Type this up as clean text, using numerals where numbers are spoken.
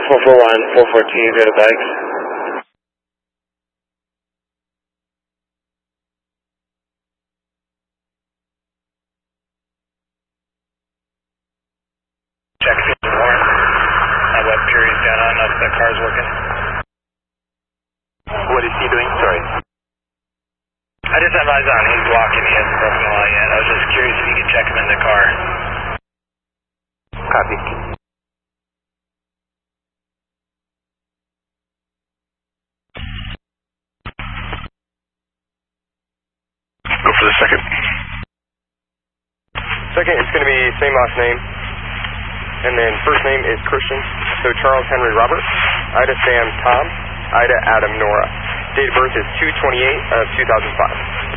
441, 414, go to bikes. Check the warrant. That web period's down. I don't know if that car's working. What is he doing? Sorry. I just have eyes on. He's walking. He hasn't broken the law yet. I was just curious if you could check him in the car. Copy. Go for the second. Second, it's going to be same last name. And then first name is Christian. So Charles Henry Robert. Ida Sam Tom. Ida Adam Nora. Date of birth is 2/28/2005.